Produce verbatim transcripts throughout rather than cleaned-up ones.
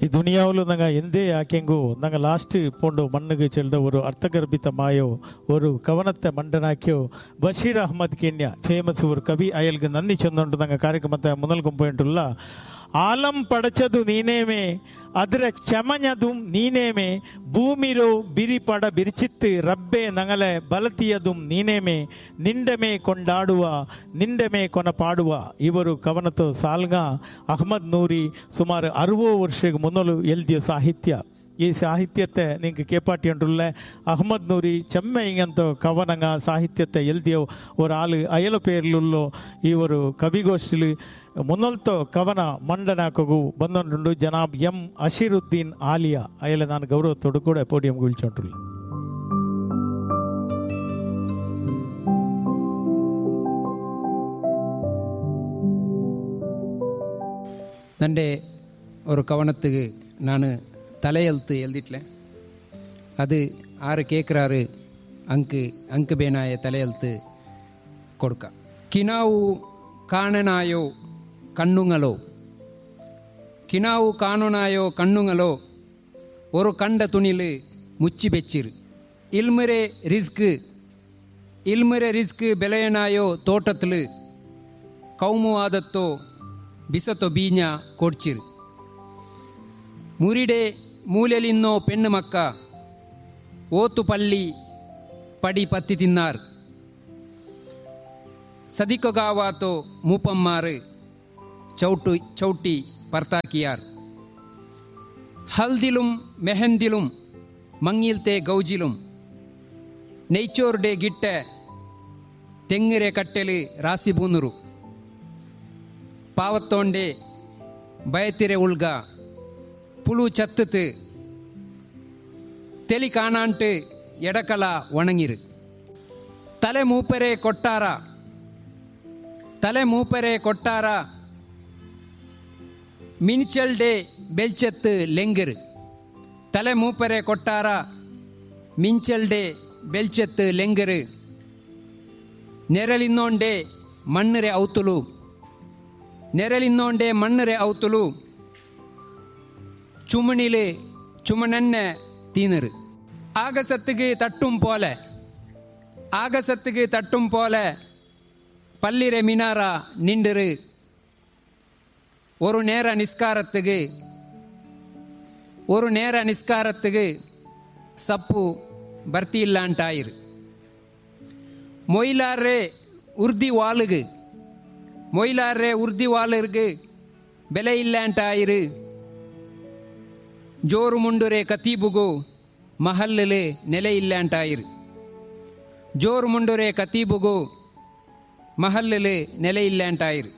ഈ ദുനിയാവിൽ ഞങ്ങൾ എന്തേ ആക്കെങ്കോ ഞങ്ങൾ ലാസ്റ്റ് പോണ്ടോ മണ്ണുക്ക് ചെല്ലുന്ന ഒരു അർത്ഥഗർഭിതമായോ ഒരു കവനത്തെ മണ്ടനാക്കിയോ ബഷീർ അഹമ്മദ് കെന്യ ഫേമസ് ഒരു കവി അയാൾക്ക് നന്ദി ചെന്നുകൊണ്ട് ഞങ്ങൾ കാര്യക്രമത്തെ മുന്നൽക്കും പോയിട്ടുള്ള ആലം പടച്ചതു നീനേമേ ಅದರ ಚಮഞ്ഞതും ನೀನೇಮೆ ಭೂಮಿರೋ ಬಿರಿಪಡ ಬಿರಿಚಿತ್ತು ರಬ್ಬೆ ನಗಲೆ ಬಲತಿಯದುಂ ನೀನೇಮೆ ನಿಂಡಮೆ ಕೊಂಡಾಡುವ ನಿಂಡಮೆ ಕೊನಪಾಡುವ ಇವರು ಕವನతో ಸಾಲ್ಗ ಅಹಮದ್ ನೂರಿ ಸುಮಾರು ಅರವತ್ತು ವರ್ಷಕ್ಕೆ ಮೊದಲು ಎಲ್ದಿಯ ಸಾಹಿತ್ಯ ಈ ಸಾಹಿತ್ಯത്തെ നിങ്ങൾക്ക് കേപ്പാട്ടിയുള്ള അഹമ്മദ് നൂരി ചെമ്മ ഇങ്ങനത്തെ കവനങ്ങ സാഹിത്യത്തെ എഴുതിയ ഒരാൾ അയല പേരിലുള്ള ഈ ഒരു കവിഗോഷ്ഠിൽ മുന്നൽത്തോ കവന ಮಂಡನಾಕಗೂ ಬಂದುಂಟು ಜನಾಬ್ ಎಂ ಅಶೀರುದ್ದೀನ್ ಆಲಿಯಾ ಅಯಲ ನಾನು ಗೌರವത്തോടു ಕೂಡ ಪೋಡಿಯಂಗೆ വിളിച്ചോണ്ടുള്ള நண்டே ஒரு கவனத்துக்கு நான் தலையெழுத்து எழுதிட்டேன். அது ஆறு கேட்குறாரு ಅಂಕು ಅಂಕು ಬೇನಾಯ ತಲೆಯೆಲ್ತು ಕೊಡ್ಕ. ಕಿನಾವು ಕಾಣನಾಯೋ ಕಣ್ಣುಂಗಲೋ ಕಿನಾವು ಕಾಣನಾಯೋ ಕಣ್ಣುಂಗಲೋ ஒரு கண்ட துணில் முச்சி பெச்சிரு இல்முறை ரிஸ்க்கு ಇಲ್ಮರೆ ರಿಸ್ಕ್ ಬೆಳೆಯನಾಯೋ ತೋಟತ್ಲು ಕೌಮು ಆದತ್ತೋ ಬಿಸತೋ ಬೀഞ്ഞ ಕೊಡ್ಚಿರು ಮುರಿಡೆ ಮೂಲೆಲಿನ್ನೋ ಪೆಣ್ಣು ಮಕ್ಕ ಓತು ಪಲ್ಲಿ ಪಡಿ ಪತ್ತಿ ತಿನ್ನಾರು ಸದಿಕೊಗಾವಾತೋ ಮೂಪಮ್ಮಾರು ಚೌಟು ಚೌಟಿ ಪರ್ತಾಕಿಯಾರ್ ಹಲ್ದಿಲುಂ ಮೆಹಂದಿಲುಂ ಮಂಗಿಲ್ತೆ ಗೌಜಿಲುಂ നെയ്ച്ചോറുടെ ഗിട്ട തെങ്ങിരെ കട്ടല് രാസി പൂന്നുരു പാവത്തോണ്ടെ ഭയത്തിരെ ഉൾഗ പുളു ചത്തത്ത് തെളി കാണാണ്ട് എടക്കല ഉണങ്ങിര് തല മൂപ്പരെ കൊട്ടാര തല മൂപ്പരെ കൊട്ടാര മിനിച്ചൽഡെ ബെൽച്ചത്ത് ലെങ്കര് തല മൂപ്പരെ കൊട്ടാര മിഞ്ചൽഡെ ಬೆಲ್ಚೆತ್ತು ಲೆಂಗರು ನೆರಳಿನ್ನೋಂಡೆ ಮಣ್ಣರೆ ಔತುಲು ನೆರಳಿನ್ನೋಂಡೆ ಮಣ್ಣರೆ ಔತುಲು ചുമണില് ചുമണെന്നെ തീനറ് ആകസത്തുക്ക് തട്ടും പോലെ ആകസത്തുക്ക് തട്ടും പോലെ പല്ലിരെ മിനാറ നിണ്ടറ് ഒരു നേര നിസ്കാരത്തുക്ക് ഒരു നേര നിസ്കാരത്തുക്ക് സപ്പു ಬರ್ತಿ ಇಲ್ಲ ಅಂಟಾಯಿರು ಮೊಯ್ಲಾರ್ರೆ ಉರ್ದಿ ವಾಲ್ಗೆ ಮೊಯ್ಲಾರ್ರೆ ಉರ್ದಿ ವಾಲರ್ಗೆ ಬೆಲೆ ಇಲ್ಲ ಅಂಟಾಯಿರು ಜೋರು ಮುಂಡುರೆ ಕತೀಬುಗು ಮಹಲ್ಲಲೆ ನೆಲೆ ಇಲ್ಲ ಅಂಟಾಯಿರು ಜೋರು ಮುಂಡುರೆ ಕತೀಬುಗು ಮಹಲ್ಲಲೆ ನೆಲೆ ಇಲ್ಲ ಅಂಟಾಯಿರು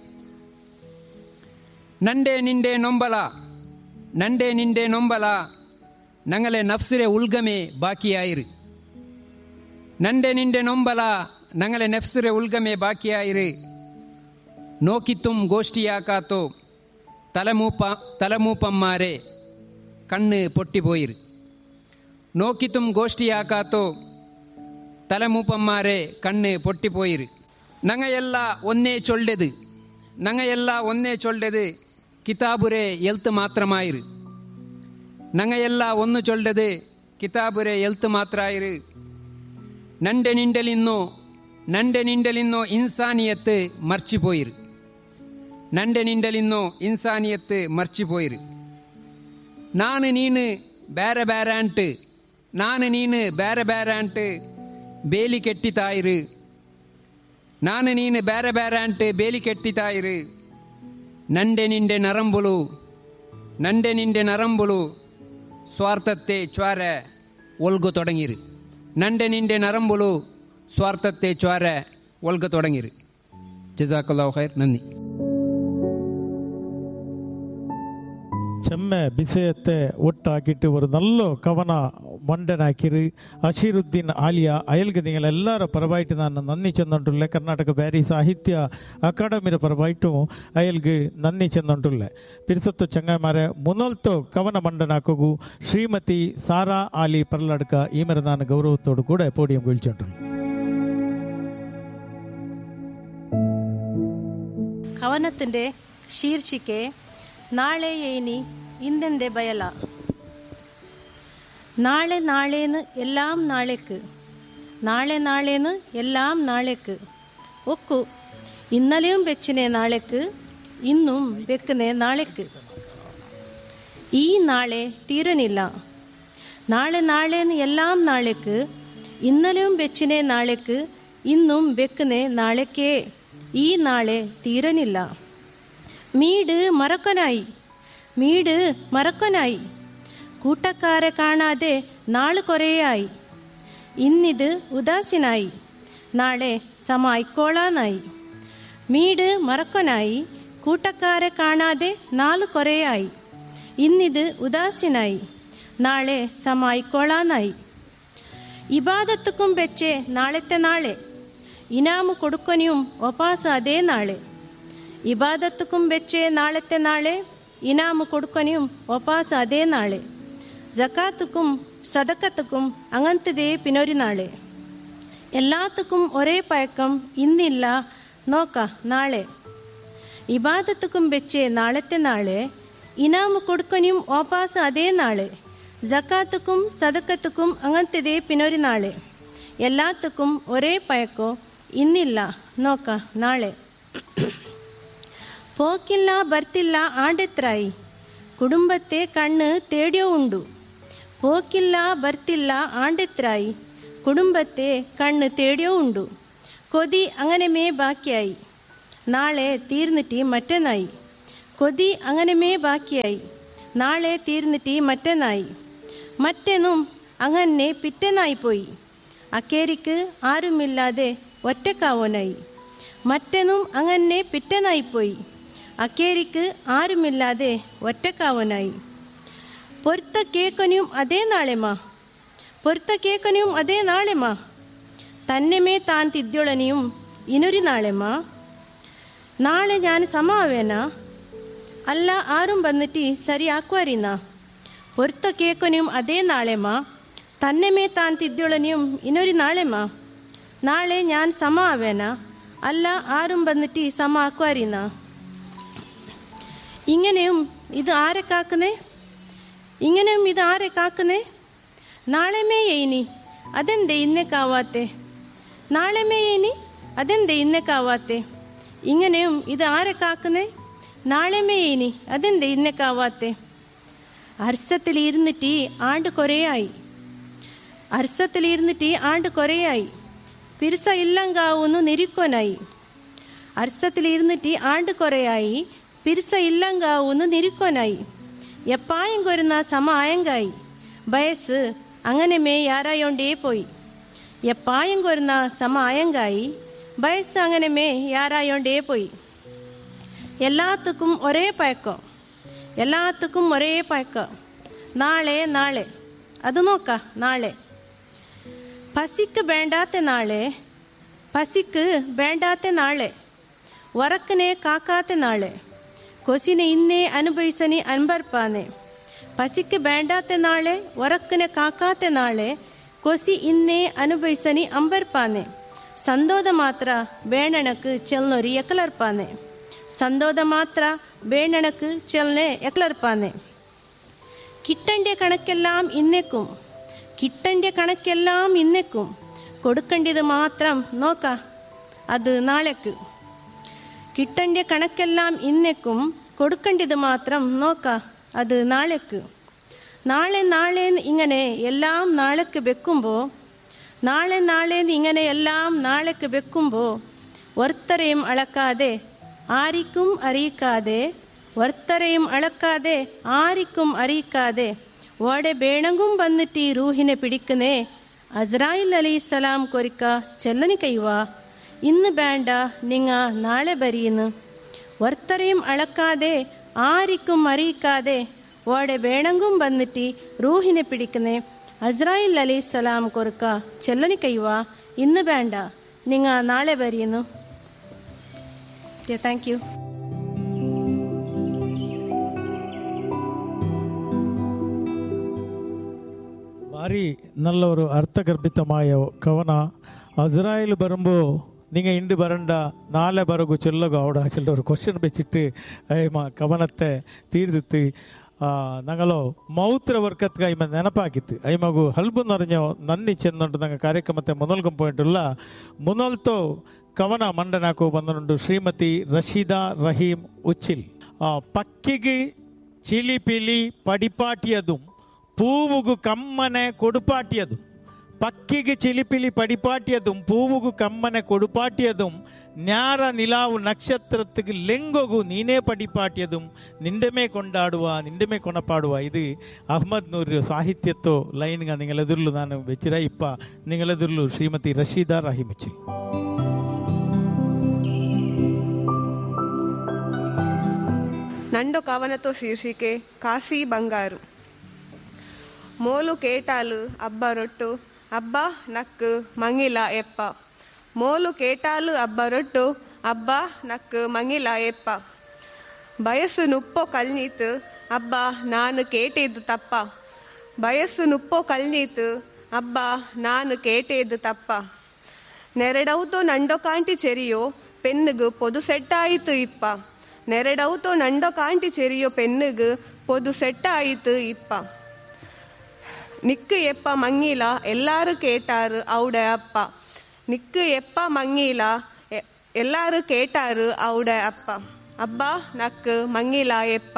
ನಂಡೆ ನಿಂಡೆ ನೊಂಬಲ ನಂಡೆ ನಿಂಡೆ ನೊಂಬಲ ನಂಗಲೆ ನಫ್ಸಿರೆ ಉಲ್ಗಮೆ ಬಾಕಿಯಾಯಿರು ನಂಡೆ ನಿಂಡೆ ನೊಂಬಲ ನಂಗಲೆ ನೆಫ್ಸಿರೆ ಉಲ್ಗಮೆ ಬಾಕಿಯಾಯಿರು ನೋಕಿತ್ತುಂ ಗೋಷ್ಠಿಯಾಕಾತೋ ತಲೆಮೂಪ ತಲೆಮೂಪಮ್ಮಾರೆ ಕಣ್ಣು ಪೊಟ್ಟಿ ಪೋಯಿರು ನೋಕಿತ್ತುಂ ಗೋಷ್ಠಿಯಾಕಾತೋ ತಲೆಮೂಪಮ್ಮಾರೆ ಕಣ್ಣು ಪೊಟ್ಟಿ ಪೋಯಿರು ನಂಗ ಎಲ್ಲ ಒಂದೇ ಚೊಲ್ಡೆದು ನಂಗ ಎಲ್ಲ ಒಂದೇ ಚೊಲ್ಡೆದು ಕಿತಾಬುರೆ ಎಲ್ತ್ ಮಾತ್ರಮಾಯಿರು ನಂಗ ಎಲ್ಲ ಒಂದು ಚೊಲ್ಡದೆ ಕಿತಾಬುರೆ ಎಲ್ತ್ ಮಾತ್ರ ಆಯಿರು ನಂಡೆ ನಿಂಡಲಿನ್ನೋ ನಂಡೆ ನಿಂಡಲಿನ್ನೋ ಇನ್ಸಾನಿಯತ್ತು ಮರ್ಚಿಪೋಯಿರು ನಂಡೆ ನಿಂಡಲಿನ್ನೋ ಇನ್ಸಾನಿಯತ್ತು ಮರ್ಚಿಪೋಯಿರು ನಾನು ನೀನು ಬೇರೆ ಬೇರೆ ಅಂಟು ನಾನು ನೀನು ಬೇರೆ ಬೇರೆ ಅಂಟು ಬೇಲಿ ಕೆಟ್ಟಿತಾಯಿರು ನಾನು ನೀನು ಬೇರೆ ಬೇರೆ ಅಂಟು ಬೇಲಿ ಕೆಟ್ಟಿತಾಯಿರು ನಂಡೆ ನಿಂಡೆ ನರಂಬುಲು ನಂಡೆ ನಿಂಡೆ ನರಂಬುಲು ಸ್ವಾರ್ಥತೆ ಚ್ವಾರ ಒಲ್ಗು ತೊಡಗಿರು ನಂಡೆ ನಿಂಡೆ ನರಂಬುಲು ಸ್ವಾರ್ಥತೆ ಚ್ವಾರ ಒಲ್ಗು ತೊಡಗಿರು. ಜಜಾಕಲ್ಲಾಹು ಖೈರ್. ನನ್ನಿ. ചെമ്മ വിഷയത്തെ ഒട്ടാക്കിയിട്ട് ഒരു നല്ല കവന മണ്ടനാക്കിര് അഷീറുദ്ദീൻ ആലിയ അയൽക്ക് നിങ്ങൾ എല്ലാവരും പരമായിട്ട് ನಾನು നന്ദി ചെന്നിട്ടുള്ള കർണാടക ಬ್ಯಾರಿ ಸಾಹಿತ್ಯ ಅಕಾಡೆಮಿರ ಪರವಾಯಿಟ್ಟು ಅಯಲ್ಗೆ ನನ್ನಿ ಚೆಂದುಂಟುಳ್ಳೆ ಪಿರಿಸತ್ತು ಚಂಗಮಾರೆ ಮುನಲ್ತೋ ಕವನ ಮಂಡನಾಕಗೂ ಶ್ರೀಮತಿ ಸಾರಾ ಆಲಿ ಪರ್ಲಾಡ್ಕ ಈ ಮೇರೆ ನಾನು ಗೌರವത്തോടു ಕೂಡ ಪೋಡಿಯಂ വിളിച്ചിട്ടുള്ളു. കവനത്തിൻ്റെ ശീർഷിಕೆ ನಾಳೆ ಏನಿ ഇന്തെന്റെ ബയല. നാളെ നാളേന്ന് എല്ലാം നാളേക്ക്, നാളെ നാളേന്ന് എല്ലാം നാളേക്ക്. ഒക്കു ഇന്നലെയും വെച്ചിനെ നാളേക്ക്, ഇന്നും വെക്കുന്നേ നാളേക്ക്. ഈ നാളെ തീരനില്ല. നാളെ നാളേന്ന് എല്ലാം നാളേക്ക്, ഇന്നലെയും വെച്ചിനെ നാളേക്ക്, ഇന്നും വെക്കുന്നേ നാളേക്കേ. ഈ നാളെ തീരനില്ല. മീട് മറക്കനായി, മീട് മറക്കനായി. കൂട്ടക്കാരെ കാണാതെ നാള് കുറേയായി. ഇന്നിത് ഉദാസീനായി, നാളെ സമായിക്കോളാനായി. മീട് മറക്കനായി, കൂട്ടക്കാരെ കാണാതെ നാള് കുറേയായി. ഇന്നിത് ഉദാസീനായി, നാളെ സമായിക്കോളാനായി. ഇബാദത്തുക്കും വെച്ചേ നാളത്തെ നാളെ, ഇനാമു കൊടുക്കനിയും ഒപ്പാസ അതേ നാളെ. ഇബാദത്തുക്കും വെച്ചേ നാളത്തെ നാളെ, ഇനാമു കൊടുക്കനിയും ഒപ്പാസ അതേ നാളെ. ജക്കാത്തുക്കും സദക്കത്തുക്കും അങ്ങനത്തതേ പിന്നൊരു നാളെ. എല്ലാത്തുക്കും ഒരേ പയക്കം ഇന്നില്ല നോക്ക നാളെ. ഇബാദത്തുക്കും വെച്ചേ നാളത്തെ നാളെ, ഇനാമു കൊടുക്കനിയും ഒപ്പാസ അതേ നാളെ. ജക്കാത്തുക്കും സദക്കത്തുക്കും അങ്ങനത്തതേ പിന്നൊരു നാളെ. എല്ലാത്തുക്കും ഒരേ പയക്കോ ഇന്നില്ല നോക്ക നാളെ. പോക്കില്ല ಬರ್ತಿಲ್ಲ ആണ്ടെത്രായി, കുടുംബത്തെ കണ്ണ് തേടിയോ ഉണ്ടു. പോക്കില്ല ಬರ್ತಿಲ್ಲ ആണ്ടെത്രായി, കുടുംബത്തെ കണ്ണ് തേടിയോ ഉണ്ടു. കൊതി അങ്ങനെ മേ ബാക്കിയായി, നാളെ തീർന്നിട്ട് മറ്റന്നായി. കൊതി അങ്ങനെ മേ ബാക്കിയായി, നാളെ തീർന്നിട്ട് മറ്റന്നായി. മറ്റെന്നും അങ്ങനെ പിറ്റന്നായി പോയി, അക്കേരിക്ക് ആരുമില്ലാതെ ഒറ്റക്കാവനായി. മറ്റെന്നും അങ്ങനെ പിറ്റന്നായിപ്പോയി, അക്കേരിക്ക് ആരുമില്ലാതെ ഒറ്റക്കാവനായി. പൊരുത്ത കേക്കനിയും അതേ നാളെമാ, പൊരുത്ത കേക്കനിയും അതേ നാളെമാ. തന്നെമേ താൻ തിദ്യൊളനിയും ഇനൊരു നാളെമാ. നാളെ ഞാൻ സമാവേന, അല്ല ആരും വന്നിട്ട് സരിയാക്കുവാരിന്ന. പൊരുത്ത കേക്കനിയും അതേ നാളെമാ, തന്നെമേ താൻ തിദ്യൊളനിയും ഇനൊരു നാളെമാ. നാളെ ഞാൻ സമ ആവേന, അല്ല ആരും വന്നിട്ട് സമ ആക്കുവാരിന്ന. ഇങ്ങനെയും ഇത് ആരെ കാക്കുന്നേ, ഇങ്ങനെയും ഇത് ആരെ കാക്കുന്നേ. നാളെ മേ ഏനി അതെന്തേ ഇന്നേക്കാവാത്തെ, നാളെ മേ ഏനി അതെന്തേ ഇന്നേക്കാവാത്തെ. ഇങ്ങനെയും ഇത് ആരെ കാക്കുന്നേ, നാളെ മേ ഏനി അതെന്തേ ഇന്നേക്കാവാത്തെ. അർസത്തിലിരുന്നിട്ട് ആണ്ട് കുറേയായി, അർസത്തിലിരുന്നിട്ട് ആണ്ട് കുറേയായി. പിരിസ ഇല്ലങ്കാവൂന്ന് നിരിക്കൊനായി. അർസത്തിലിരുന്നിട്ട് ആണ്ട് കുറേയായി, പിരിസ ഇല്ലങ്കാവൂന്ന് നിരിക്കൊനായി. എപ്പായും കൊരുന്ന സമ ആയങ്കായി, വയസ്സ് അങ്ങനെ മേ യാരായോണ്ടേ പോയി. എപ്പായും കൊരുന്ന സമ ആയങ്കായി, വയസ്സ് അങ്ങനെ മേ യാരായോണ്ടേ പോയി. എല്ലാത്തുക്കും ഒരേ പയക്കം, എല്ലാത്തുക്കും ഒരേ പയക്കം. നാളെ നാളെ അത് നോക്ക നാളെ. പസിക്ക് വേണ്ടാത്ത നാളെ, പസിക്ക് വേണ്ടാത്ത നാളെ. ഉറക്കിനെ കാക്കാത്ത നാളെ, കൊസിനെ ഇന്നേ അനുഭവിസനി അൻപർപ്പാനെ. പസിക്ക് വേണ്ടാത്ത നാളെ, ഉറക്കിനെ കാക്കാത്ത നാളെ, കൊസി ഇന്നേ അനുഭവിസനി അമ്പർപ്പാനെ. സന്തോഷ മാത്ര വേണണക്ക് ചെൽന്നൊരി എക്കലർപ്പാനെ, സന്തോഷ മാത്ര വേണണക്ക് ചെൽനെ എക്കലർപ്പാനെ. കിട്ടണ്ടേ കണക്കെല്ലാം ഇന്നേക്കും, കിട്ടണ്ടേ കണക്കെല്ലാം ഇന്നേക്കും. കൊടുക്കേണ്ടത് മാത്രം നോക്ക അത് നാളേക്ക്. കിട്ടണ്ടേ കണക്കെല്ലാം ഇന്നേക്കും, കൊടുക്കേണ്ടത് മാത്രം നോക്ക അത് നാളേക്ക്. നാളെ നാളേന്ന് ഇങ്ങനെ എല്ലാം നാളേക്ക് വെക്കുമ്പോൾ, നാളെ നാളേന്ന് ഇങ്ങനെ എല്ലാം നാളേക്ക് വെക്കുമ്പോൾ, ഒർത്തരെയും അളക്കാതെ ആരിക്കും അറിയിക്കാതെ, ഒർത്തരെയും അളക്കാതെ ആരിക്കും അറിയിക്കാതെ ഓടെ വേണങ്കും വന്നിട്ട് റൂഹിനെ പിടിക്കുന്നേ. അസ്രായിൽ അലൈഹിസ്സലാം കൊരിക്ക ചെല്ലനി കൈവാ, ഇന്ന് വേണ്ട നിങ്ങ നാളെ ബരിയെന്ന്. ഒർത്തരെയും അളക്കാതെ ആരിക്കും അറിയിക്കാതെ ഓടെ വേണങ്കും വന്നിട്ട് റൂഹിനെ പിടിക്കുന്നേ. അസ്രായിൽ അലൈഹിസ്സലാം കൊരിക്ക ചെല്ലനി കൈവാ, ഇന്ന് വേണ്ട നിങ്ങ നാളെ ബരിയെന്ന്. Thank you. ಭಾರಿ നല്ല ഒരു അർത്ഥഗർഭിതമായ കവന. അസ്രായേൽ വരുമ്പോൾ നിങ്ങൾ ഇണ്ട് വരണ്ട നാളെ ಬರಗು ಚೆಲ್ಲಗು ಅವಡ ಚೆಲ್ಲ ഒരു ക്വസ്റ്റ്യൻ വെച്ചിട്ട് കവനത്തെ തീർത്തിട്ട് ഞങ്ങളോ മൗത്ര വർക്കത്ത് അയിമ നെനപ്പാക്കിത്ത് അയിമಗು ಹಲ್ಬು ನರഞ്ഞೋ ನಂದಿ ಚೆಂದುಂಟು ನಂಗೆ ಕಾರ್ಯಕ್ರಮത്തെ ಮೊದಲ್ಗಂ ಪಾಯಿಂಟುಲ್ಲ ಮುನಲ್ತೋ ಕವನ ಮಂಡನಾಕು ಬಂದನುಂಟು ಶ್ರೀಮತಿ ರಶೀದಾ ರಹೀಂ ಉಚ್ಚಿಲ್. ಪಕ್ಕಿಗೆ ಚಿಲಿಪಿಲಿ ಪಡಿಪಾಟಿಯದುಂ ಪೂವುಗು ಕಮ್ಮನೆ ಕೊಡುಪಾಟಿಯದು. ಪಕ್ಕಿಗೆ ಚಿಲಿಪಿಲಿ ಪಡಿಪಾಟಿಯದುಂ ಪೂವುಗು ಕಮ್ಮನೆ ಕೊಡುಪಾಟಿಯದುಂ ನ್ಯಾರ ನಿಲಾವು ನಕ್ಷತ್ರಕ್ಕೆ ಲೆಂಗೊಗು ನೀನೇ ಪಡಿಪಾಟಿಯದುಂ ನಿಂಡೆಮೇ ಕೊಂಡಾಡುವ ನಿಂಡೆಮೇ ಕೊಣಪಾಡುವ. ಇದು ಅಹ್ಮದ್ ನೂರ್ ಸಾಹಿತ್ಯತ್ತೋ ಲೈನ್ಗ ನಿಂಗಳೆದುರ್ಲು ನಾನು ಬೆಚ್ಚಿರ ಇಪ್ಪ ನಿಂಗಳೆದುರ್ಲು ಶ್ರೀಮತಿ ರಶೀದಾ ರಹೀಂ ಉಚ್ಚಿಲ್. ನಂಡೋ ಕವನతో ಶೀರ್ಷಿಕೆ ಕಾಸಿ ಬಂಗಾರು. ಮೋಲು ಕೇಟಾಲು ಅಬ್ಬ ರೊಟ್ಟು ಅಬ್ಬ ನಕ್ಕು ಮಂಗಿಲ ಎಪ್ಪ. ಮೋಲು ಕೇಟಾಲು ಅಬ್ಬ ರೊಟ್ಟು ಅಬ್ಬ ನಕ್ಕು ಮಂಗಿಲ ಎಪ್ಪ. ಬಯಸ್ಸು ನುಪ್ಪೋ ಕಲ್ನೀತು ಅಬ್ಬ ನಾನು ಕೇಟೇದು ತಪ್ಪ. ಬಯಸ್ಸು ನುಪ್ಪೋ ಕಲ್ನೀತು ಅಬ್ಬ ನಾನು ಕೇಟೇದು ತಪ್ಪ. ನೆರೆಡೌತೋ ನಂಡೋ ಕಾಂಟಿ ಚೆರಿಯೋ ಪೆನ್ನುಗು ಪೊದು ಸೆಟ್ಟಾಯಿತು ಇಪ್ಪ. ನೆರೆಡೌತೋ ನಂಡೋ ಕಾಂಟಿ ಚೆರಿಯೋ ಪೆನ್ನುಗು ಪೊದು ಸೆಟ್ಟಾಯಿತು ಇಪ್ಪ. நிக்கு எப்ப மங்கிலா எல்லாரும் கேட்டாரு அவுட அப்பா. நிக்கு எப்ப மங்கிலா எல்லாரும் கேட்டாரு அவுட அப்பா. ಅಬ್ಬಾ ನಕ್ಕು ಮಂಗಿಲ ಎಪ್ಪ.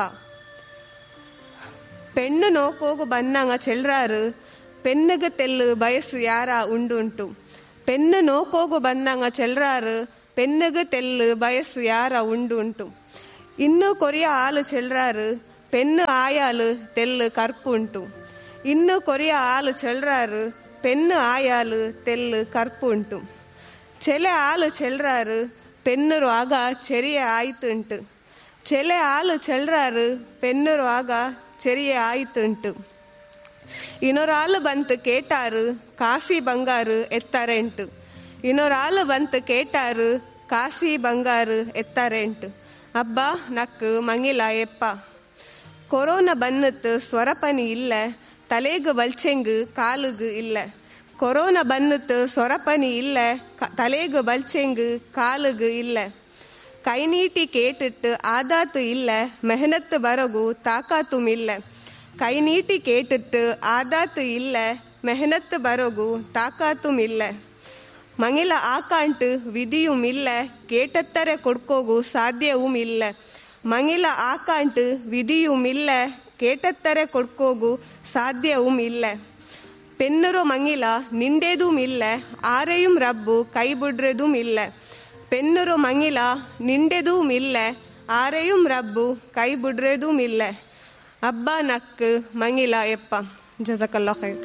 ಪೆಣ್ಣು ನೋಕೋಗು ಬನ್ನಂಗ ಚೆಲ್ರಾರು ಪೆನ್ನುಗ ತೆಲ್ಲು ಬಯಸ್ಸು ಯಾರ ಉಂಡುಂಟು. ಪೆನ್ನು ನೋಕೋಗು ಬನ್ನಂಗ ಚೆಲ್ರಾರು ಪೆನ್ನುಗ ತೆಲ್ಲು ಬಯಸ್ಸು ಯಾರ ಉಂಡುಂಟು. ಇನ್ನು ಕೊರಿಯ ಆಲು ಚೆಲ್ರಾರು ಪೆನ್ನು ಆಯಾಲು ತೆಲ್ಲು ಕರ್ಪುಂಟು. ಇನ್ನು ಕೊರಿಯ ಆಲು ಚೆಲ್ರಾರು ಪೆನ್ನು ಆಯಾಲು ತೆಲ್ಲು ಕರ್ಪುಂಟು. ಚೆಲೆ ಆಲು ಚೆಲ್ರಾರು ಪೆನ್ನರು ಆಗ ಚೆರಿಯ ಆಯ್ತುಂಟು. ಚೆಲೆ ಆಲು ಚೆಲ್ರಾರು ಪೆನ್ನರು ಆಗ ಚೆರಿಯ ಆಯ್ತುಂಟು. ಇನ್ನೊರಾಲು ಬಂತು ಕೇಟಾರು ಕಾಸಿ ಬಂಗಾರು ಎತ್ತರೆಂಟು. ಇನ್ನೊರಾಲು ಬಂತು ಕೇಟಾರು ಕಾಸಿ ಬಂಗಾರು ಎತ್ತರೆಂಟು. ಅಬ್ಬಾ ನಕ್ಕು ಮಂಗಿಲ ಎಪ್ಪ. ಕೊರೋನಾ ಬನ್ನತ್ತು ಸ್ವರಪನಿ ಇಲ್ಲ ತಲೆಗು ಬಲ್ಚೆಂಗು ಕಾಲುಗು ಇಲ್ಲ. ಕೊರೋನಾ ಬನ್ನತ್ತು ಸ್ವರಪನಿ ಇಲ್ಲ ತಲೆಗು ಬಲ್ಚೆಂಗು ಕಾಲುಗು ಇಲ್ಲ. ಕೈ ನೀಟಿ ಕೇಟಿಟ್ಟು ಆದಾತು ಇಲ್ಲ ಮೆಹನತ್ತು ಬರಗು ತಾಕಾತುಂ ಇಲ್ಲ. ಕೈ ನೀಟಿ ಕೇಟಿಟ್ಟು ಆದಾತು ಇಲ್ಲ ಮೆಹನತ್ತು ಬರಗು ತಾಕಾತುಂ ಇಲ್ಲ. ಮಂಗಿಲ ಆಕಾಂಟು ವಿಧಿಯುಂ ಇಲ್ಲ ಕೇಟತ್ತರೆ ಕೊಡ್ಕೋಗು ಸಾಧ್ಯവും ಇಲ್ಲ. ಮಂಗಿಲ ಆಕಾಂಟು ವಿಧಿಯುಂ ಇಲ್ಲ ಕೇಟತ್ತರೆ ಕೊಡ್ಕೋಗು ಸಾಧ್ಯവും ಇಲ್ಲ. ಪೆನ್ನರು ಮಂಗಿಲ ನಿಂಡೆದುಂ ಇಲ್ಲ ಆರೆಯುಂ ರಬ್ಬು ಕೈ ಬಿಡ್ರೆದುಂ ಇಲ್ಲ. ಪೆನ್ನರು ಮಂಗಿಲ ನಿಂಡೆದುಂ ಇಲ್ಲ ಆರೆಯುಂ ರಬ್ಬು ಕೈ ಬಿಡ್ರೆದುಂ ಇಲ್ಲ. ಅಬ್ಬಾ ನಕ್ಕು ಮಂಗಿಲ ಎಪ್ಪ. ಜಜಕಲ್ಲಾ ಖೈರ್.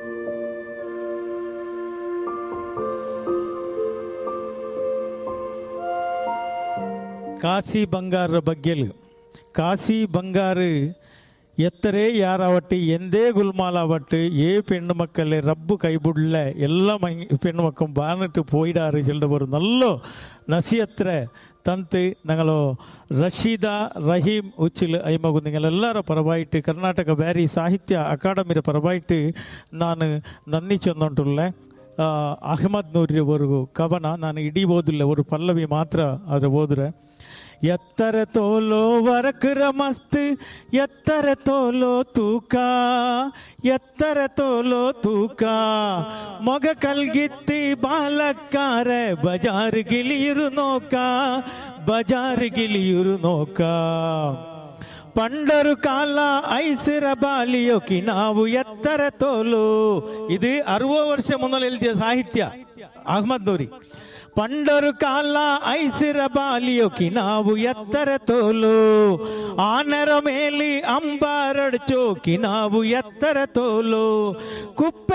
ಕಾಸಿ ಬಂಗಾರ ಬಗ್ಗೆಲು ಕಾಸಿ ಬಂಗಾರು ಎತ್ತರೇ ಯಾರಾವಟ್ಟಿ ಎಂದೇ ಗುಲ್ಮಾಲಾವಟ್ಟು ஏ பெண்ணு மக்களே ரப்பு கைபுடல எல்லா பெண்ணு மக்களும் பானிட்டு போயிடாரு சொல்ற ஒரு நல்ல ನಸಿಯತ್ರ ತಂತು ഞങ്ങളോ ರಶೀದಾ ರಹೀಂ ಉಚ್ಚಿಲ್ ಐಮಗು ನಿಂಗಳೆಲ್ಲರ ಪರವಾಯಿಟ್ಟು ಕರ್ನಾಟಕ ಬ್ಯಾರಿ ಸಾಹಿತ್ಯ ಅಕಾಡೆಮಿಯ ಪರವಾಯಿಟ್ಟು ನಾನು ನನ್ನಿ ಚಂದುಂಟುಳ್ಳ. ಅಹ್ಮದ್ ನೂರಿವರೆಗೂ ಕವನ ನಾನು ಇಡೀ ಓದಿಲ್ಲ, ಒಂದು ಪಲ್ಲವಿ ಮಾತ್ರ ಅದು ಓದ್ರೆ. ಎತ್ತರ ತೋಲೋ ವರಕರ ಮಸ್ತ್ ಎತ್ತರ ತೋಲೋ ತೂಕ ಎತ್ತರ ತೋಲೋ ತೂಕ ಮೊಗ ಕಲ್ಗಿತ್ತಿ ಬಾಲಕ್ಕಾರ ಬಜಾರ್ ಗಿಳಿಯುರು ನೋಕ ಬಜಾರ್ ಗಿಳಿಯುರು ನೋಕ ಪಂಡರು ಕಾಲ ಐಸಿರ ಬಾಲಿಯೋಕಿ ನಾವು ಎತ್ತರ ತೋಲು. ಇದು ಅರವತ್ತು ವರ್ಷ ಮುನ್ನಲೆ ಎಲ್ದಿಯ ಸಾಹಿತ್ಯ ಅಹ್ಮದ್ ನೂರಿ. ಪಂಡರು ಕಾಲ ಐಸಿರ ಬಾಲಿಯೋಕಿ ನಾವು ಎತ್ತರ ತೋಲು ಆನರ ಮೇಲಿ ಅಂಬಾರಡ್ಚೋಕಿ ನಾವು ಎತ್ತರ ತೋಲು ಕುಪ್ಪೆ